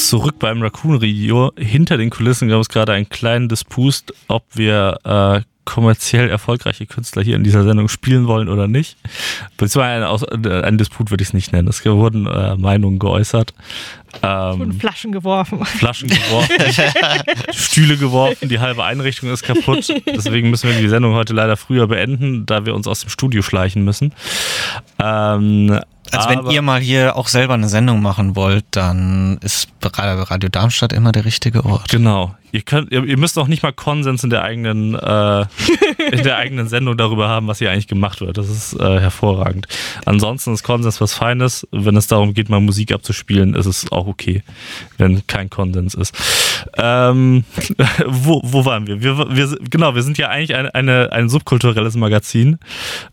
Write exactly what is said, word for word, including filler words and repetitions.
zurück beim Raccoon Radio. Hinter den Kulissen gab es gerade einen kleinen Disput, ob wir äh, kommerziell erfolgreiche Künstler hier in dieser Sendung spielen wollen oder nicht. Beziehungsweise ein, ein Disput würde ich es nicht nennen. Es wurden äh, Meinungen geäußert. Ähm, wurden Flaschen geworfen. Flaschen geworfen, Stühle geworfen, die halbe Einrichtung ist kaputt. Deswegen müssen wir die Sendung heute leider früher beenden, da wir uns aus dem Studio schleichen müssen. Ähm, Also wenn ihr mal hier auch selber eine Sendung machen wollt, dann ist Radio Darmstadt immer der richtige Ort. Genau. Ihr könnt, ihr, ihr müsst auch nicht mal Konsens in der eigenen, äh, in der eigenen Sendung darüber haben, was hier eigentlich gemacht wird. Das ist äh, hervorragend. Ansonsten ist Konsens was Feines. Wenn es darum geht, mal Musik abzuspielen, ist es auch okay, wenn kein Konsens ist. Ähm, wo, wo waren wir? wir, wir? Genau, wir sind ja eigentlich eine, eine, ein subkulturelles Magazin.